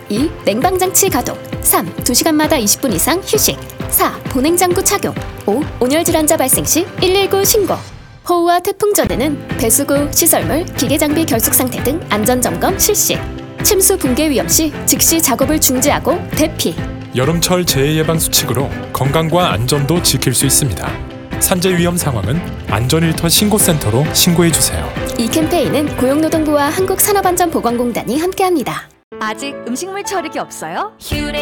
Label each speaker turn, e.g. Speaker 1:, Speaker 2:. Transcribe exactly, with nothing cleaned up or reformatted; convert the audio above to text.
Speaker 1: 이. 냉방장치 가동. 삼. 두 시간마다 이십 분 이상 휴식. 사. 보냉장구 착용. 오. 온열 질환자 발생 시 일일구 신고. 호우와 태풍 전에는 배수구, 시설물, 기계장비 결속 상태 등 안전점검 실시. 침수 붕괴 위험 시 즉시 작업을 중지하고 대피.
Speaker 2: 여름철 재해 예방 수칙으로 건강과 안전도 지킬 수 있습니다. 산재 위험 상황은 안전일터 신고센터로 신고해주세요.
Speaker 1: 이 캠페인은 고용노동부와 한국산업안전보건공단이 함께합니다.
Speaker 3: 아직 음식물 처리기 없어요?